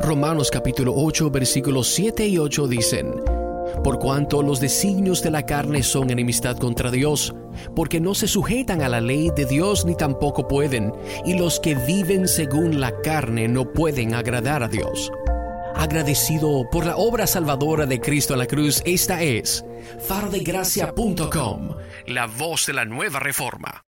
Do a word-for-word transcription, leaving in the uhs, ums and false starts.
Romanos capítulo ocho, versículos siete y ocho dicen: Por cuanto los designios de la carne son enemistad contra Dios, porque no se sujetan a la ley de Dios ni tampoco pueden, y los que viven según la carne no pueden agradar a Dios. Agradecido por la obra salvadora de Cristo en la cruz, esta es faro de gracia punto com, la voz de la nueva reforma.